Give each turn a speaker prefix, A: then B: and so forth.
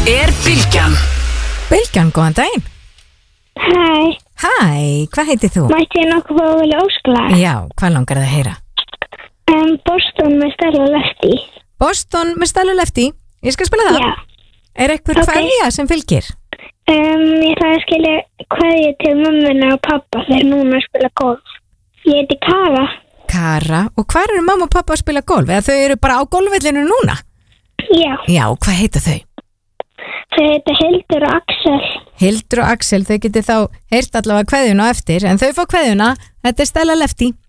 A: er Bylgjan.
B: Bylgjan, góðan daginn.
C: Hæ,
B: Hæ, hvað heitir þú?
C: mætti ég nokkuð fá að vilja ósklag?
B: Já, hvað langar það að heyra?
C: Boston með Stella Lefty.
B: Boston með Stella Lefty. Ég skal spila það.
C: Já.
B: Er eitthvað kveðja sem fylgir?
C: Ég ætla að skilja kveðju til mömmuna og pappa þegar núna að spila golf. Ég heiti Kara.
B: Kara, og hvar eru mamma og pappa að spila golf? Eða þau eru bara á golfvellinu núna?
C: Já,
B: Já, hvað heita þau?
C: þau heiti Hildur og Axel.
B: Hildur og Axel, þau geti þá heyrt allavega kveðjuna á eftir, en þau fá kveðjuna, þetta er Stella Lefty.